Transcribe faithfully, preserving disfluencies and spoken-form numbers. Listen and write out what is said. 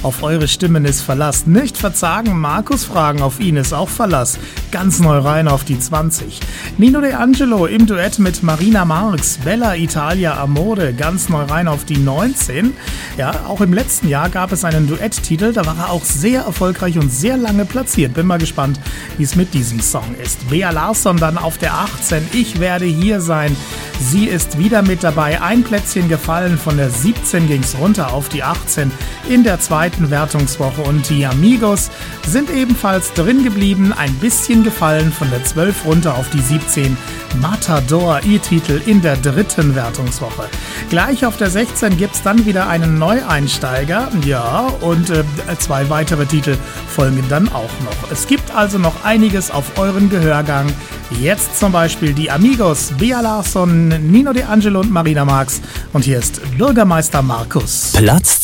Auf eure Stimmen ist Verlass. Nicht verzagen, Markus fragen, auf ihn ist auch Verlass. Ganz neu rein auf die zwanzig. Nino De Angelo im Duett mit Marina Marx, Bella Italia Amore, ganz neu rein auf die neunzehn. Ja, auch im letzten Jahr gab es einen Duetttitel, da war er auch sehr erfolgreich und sehr lange platziert. Bin mal gespannt, wie es mit diesem Song ist. Bea Larsson dann auf der achtzehn, Ich werde hier sein. Sie ist wieder mit dabei, ein Plätzchen gefallen, von der siebzehn ging es runter auf die achtzehn in der zweiten Wertungswoche und die Amigos sind ebenfalls drin geblieben, ein bisschen gefallen, von der zwölf runter auf die siebzehn. Matador, ihr Titel in der dritten Wertungswoche. Gleich auf der sechzehn gibt es dann wieder einen Neueinsteiger, ja, und äh, zwei weitere Titel folgen dann auch noch. Es gibt also noch einiges auf euren Gehörgang. Jetzt zum Beispiel die Amigos, Bea Larsson, Nino De Angelo und Marina Marx. Und hier ist Bürgermeister Markus. Platz